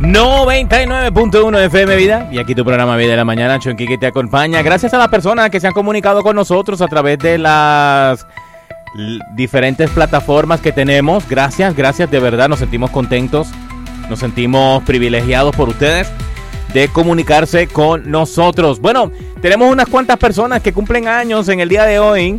99.1 FM Vida. Y aquí tu programa Vida de la Mañana, Chonqui, que te acompaña. Gracias a las personas que se han comunicado con nosotros a través de las diferentes plataformas que tenemos. Gracias, de verdad. Nos sentimos contentos, nos sentimos privilegiados por ustedes de comunicarse con nosotros. Bueno, tenemos unas cuantas personas que cumplen años en el día de hoy.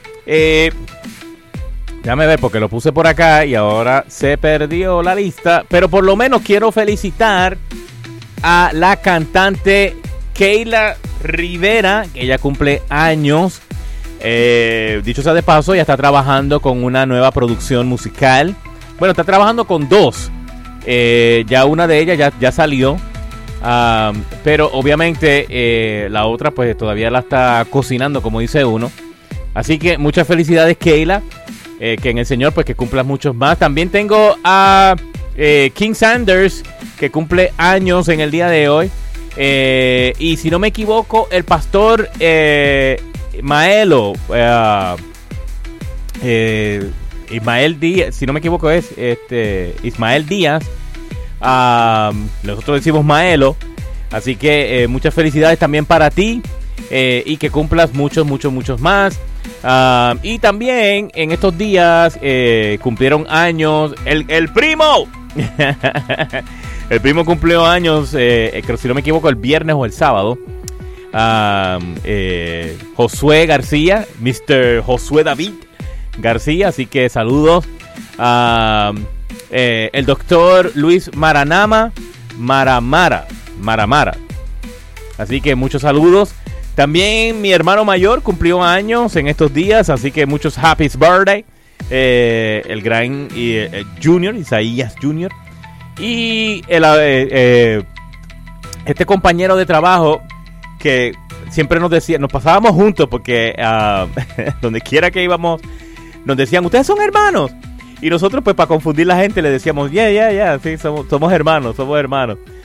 Déjame ver porque lo puse por acá y ahora se perdió la lista. Pero por lo menos quiero felicitar a la cantante Keila Rivera, que ella cumple años. Dicho sea de paso, ella está trabajando con una nueva producción musical. Bueno, está trabajando con dos. Ya una de ellas ya salió. Pero obviamente la otra pues todavía la está cocinando, como dice uno. Así que muchas felicidades, Keila. Que en el Señor pues que cumplas muchos más. También tengo a King Sanders, que cumple años en el día de hoy. Y si no me equivoco, el pastor Maelo, Ismael Díaz, si no me equivoco es Ismael Díaz. Nosotros decimos Maelo. Así que muchas felicidades también para ti. Y que cumplas muchos más. Y también en estos días cumplieron años el primo. El primo cumplió años, creo, si no me equivoco, el viernes o el sábado. Josué García, Mr. Josué David García. Así que saludos. El doctor Luis Maramara. Así que muchos saludos. También mi hermano mayor cumplió años en estos días, así que muchos happy birthday. El gran Junior, Isaías Junior. Y este compañero de trabajo que siempre nos decía, nos pasábamos juntos porque donde quiera que íbamos nos decían, ustedes son hermanos. Y nosotros pues para confundir la gente le decíamos, ya, sí, somos hermanos.